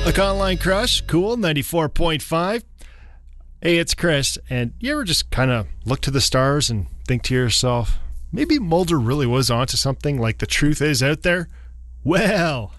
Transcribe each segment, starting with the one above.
Online Crush, cool, 94.5. Hey, it's Chris, and you ever just kind of look to the stars and think to yourself, maybe Mulder really was onto something, like the truth is out there? Well,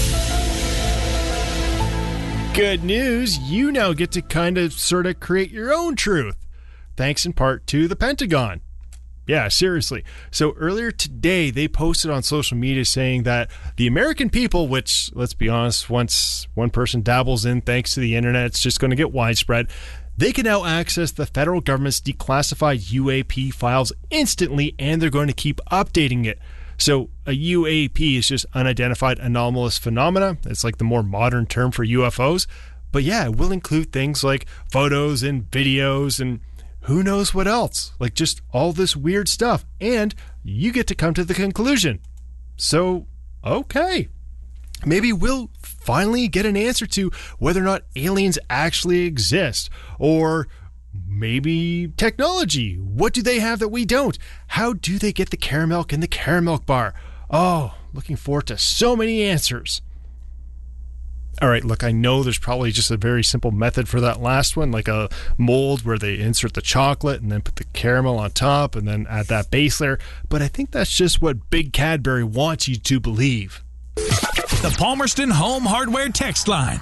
good news, you now get to kind of sort of create your own truth, thanks in part to the Pentagon. Yeah, seriously. So earlier today, they posted on social media saying that the American people, which, let's be honest, once one person dabbles in thanks to the internet, it's just going to get widespread. They can now access the federal government's declassified UAP files instantly, and they're going to keep updating it. So a UAP is just unidentified anomalous phenomena. It's like the more modern term for UFOs. But yeah, it will include things like photos and videos and who knows what else, like just all this weird stuff, and you get to come to the conclusion. So, okay, maybe we'll finally get an answer to whether or not aliens actually exist, or maybe technology. What do they have that we don't? How do they get the caramel in the caramel bar? Oh, looking forward to so many answers. All right, look, I know there's probably just a very simple method for that last one, like a mold where they insert the chocolate and then put the caramel on top and then add that base layer. But I think that's just what Big Cadbury wants you to believe. The Palmerston Home Hardware text line,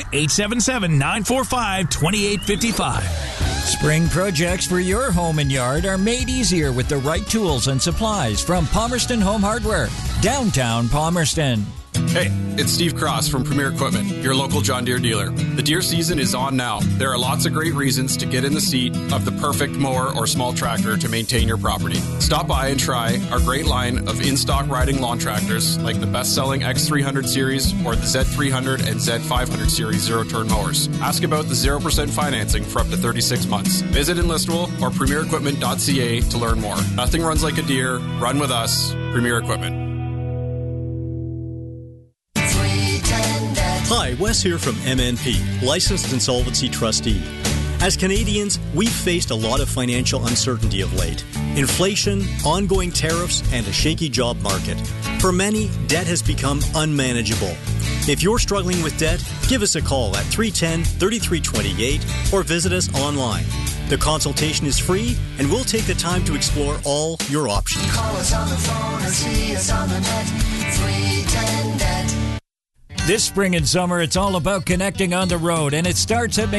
1-877-945-2855. Spring projects for your home and yard are made easier with the right tools and supplies from Palmerston Home Hardware, downtown Palmerston. Hey, it's Steve Cross from Premier Equipment, your local John Deere dealer. The deer season is on now. There are lots of great reasons to get in the seat of the perfect mower or small tractor to maintain your property. Stop by and try our great line of in-stock riding lawn tractors like the best-selling X300 series or the Z300 and Z500 series zero-turn mowers. Ask about the 0% financing for up to 36 months. Visit Enlistable or premierequipment.ca to learn more. Nothing runs like a deer. Run with us. Premier Equipment. Hi, Wes here from MNP, Licensed Insolvency Trustee. As Canadians, we've faced a lot of financial uncertainty of late. Inflation, ongoing tariffs, and a shaky job market. For many, debt has become unmanageable. If you're struggling with debt, give us a call at 310-3328 or visit us online. The consultation is free, and we'll take the time to explore all your options. Call us on the phone or see us on the net, 310-NET. This spring and summer, it's all about connecting on the road, and it starts at